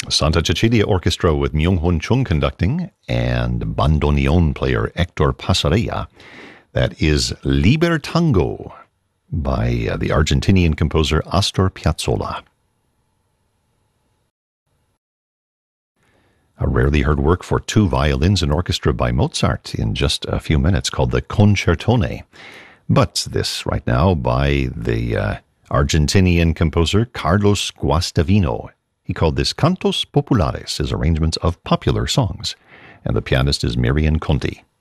Santa Cecilia Orchestra with Myung-Hun Chung conducting and bandoneon player Hector Pasarella. That is Liber Tango by the Argentinian composer Astor Piazzolla. A rarely heard work for two violins and orchestra by Mozart in just a few minutes called the Concertone. But this right now by the Argentinian composer Carlos Guastavino. He called this Cantos Populares, his arrangements of popular songs. And the pianist is Miriam Conti.